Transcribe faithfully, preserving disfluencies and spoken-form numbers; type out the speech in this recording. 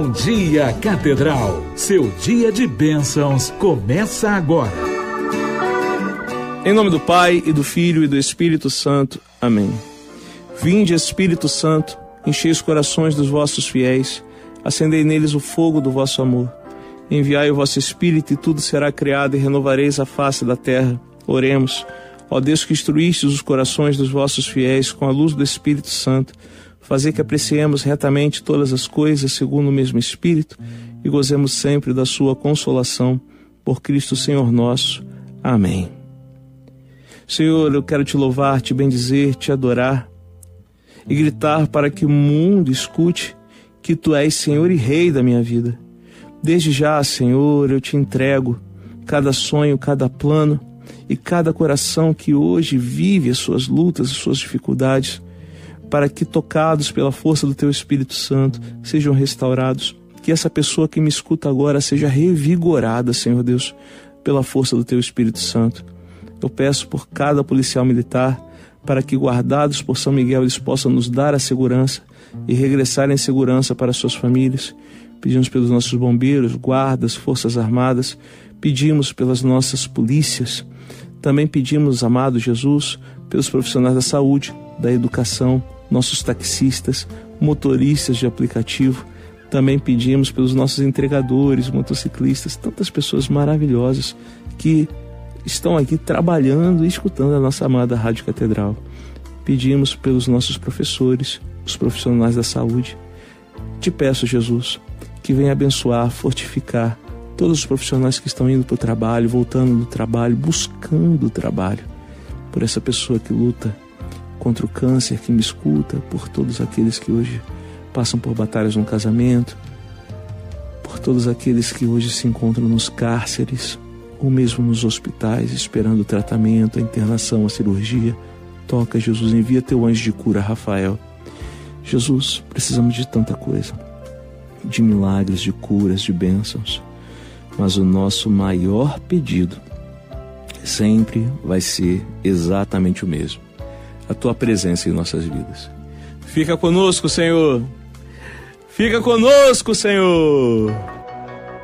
Bom dia, Catedral. Seu dia de bênçãos começa agora. Em nome do Pai, e do Filho, e do Espírito Santo. Amém. Vinde, Espírito Santo, enchei os corações dos vossos fiéis, acendei neles o fogo do vosso amor. Enviai o vosso Espírito, e tudo será criado, e renovareis a face da terra. Oremos. Ó Deus, que instruístes os corações dos vossos fiéis com a luz do Espírito Santo, fazer que apreciemos retamente todas as coisas segundo o mesmo Espírito e gozemos sempre da sua consolação. Por Cristo Senhor nosso. Amém. Senhor, eu quero te louvar, te bendizer, te adorar e gritar para que o mundo escute que tu és Senhor e Rei da minha vida. Desde já, Senhor, eu te entrego cada sonho, cada plano e cada coração que hoje vive as suas lutas, as suas dificuldades, para que, tocados pela força do teu Espírito Santo, sejam restaurados. Que essa pessoa que me escuta agora seja revigorada, Senhor Deus, pela força do teu Espírito Santo. Eu peço por cada policial militar, para que, guardados por São Miguel, eles possam nos dar a segurança e regressar em segurança para suas famílias. Pedimos pelos nossos bombeiros, guardas, forças armadas, pedimos pelas nossas polícias. Também pedimos, amado Jesus, pelos profissionais da saúde, da educação, nossos taxistas, motoristas de aplicativo. Também pedimos pelos nossos entregadores, motociclistas, tantas pessoas maravilhosas que estão aqui trabalhando e escutando a nossa amada Rádio Catedral. Pedimos pelos nossos professores, os profissionais da saúde. Te peço, Jesus, que venha abençoar, fortificar todos os profissionais que estão indo para o trabalho, voltando do trabalho, buscando o trabalho. Por essa pessoa que luta contra o câncer, que me escuta, por todos aqueles que hoje passam por batalhas no casamento, por todos aqueles que hoje se encontram nos cárceres, ou mesmo nos hospitais, esperando o tratamento, a internação, a cirurgia. Toca, Jesus, envia teu anjo de cura, Rafael. Jesus, precisamos de tanta coisa, de milagres, de curas, de bênçãos, mas o nosso maior pedido sempre vai ser exatamente o mesmo: a tua presença em nossas vidas. Fica conosco, Senhor. Fica conosco, Senhor.